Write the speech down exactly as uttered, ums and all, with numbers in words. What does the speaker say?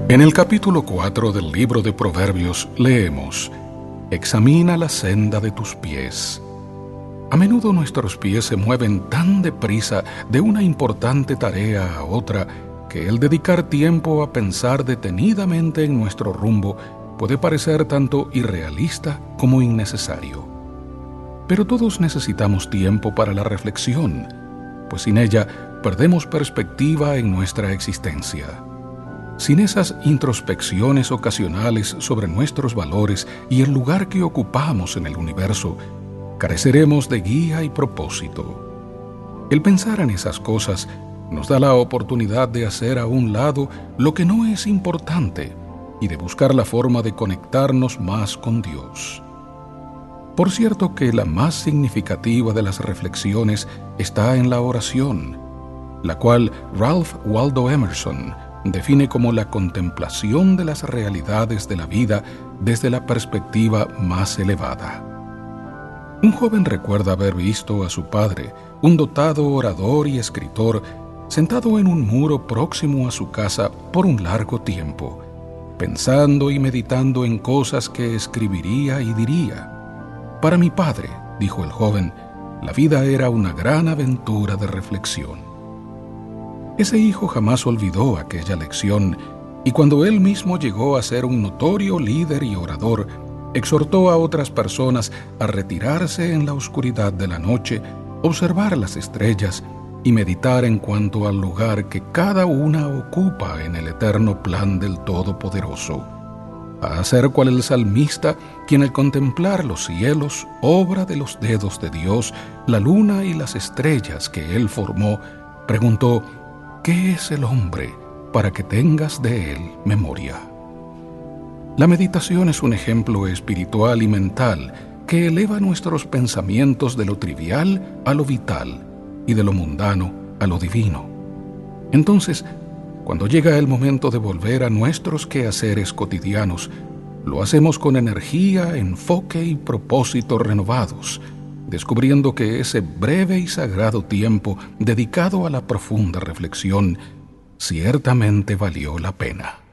En el capítulo cuatro del libro de Proverbios leemos: Examina la senda de tus pies. A menudo nuestros pies se mueven tan deprisa de una importante tarea a otra que el dedicar tiempo a pensar detenidamente en nuestro rumbo puede parecer tanto irrealista como innecesario. Pero todos necesitamos tiempo para la reflexión, pues sin ella perdemos perspectiva en nuestra existencia. Sin esas introspecciones ocasionales sobre nuestros valores y el lugar que ocupamos en el universo, careceremos de guía y propósito. El pensar en esas cosas nos da la oportunidad de hacer a un lado lo que no es importante y de buscar la forma de conectarnos más con Dios. Por cierto que la más significativa de las reflexiones está en la oración, la cual Ralph Waldo Emerson define como la contemplación de las realidades de la vida desde la perspectiva más elevada. Un joven recuerda haber visto a su padre, un dotado orador y escritor, sentado en un muro próximo a su casa por un largo tiempo, pensando y meditando en cosas que escribiría y diría. Para mi padre, dijo el joven, la vida era una gran aventura de reflexión. Ese hijo jamás olvidó aquella lección, y cuando él mismo llegó a ser un notorio líder y orador, exhortó a otras personas a retirarse en la oscuridad de la noche, observar las estrellas y meditar en cuanto al lugar que cada una ocupa en el eterno plan del Todopoderoso. A hacer cual el salmista, quien al contemplar los cielos, obra de los dedos de Dios, la luna y las estrellas que Él formó, preguntó: ¿qué es el hombre para que tengas de él memoria? La meditación es un ejemplo espiritual y mental que eleva nuestros pensamientos de lo trivial a lo vital y de lo mundano a lo divino. Entonces, cuando llega el momento de volver a nuestros quehaceres cotidianos, lo hacemos con energía, enfoque y propósito renovados, descubriendo que ese breve y sagrado tiempo dedicado a la profunda reflexión ciertamente valió la pena.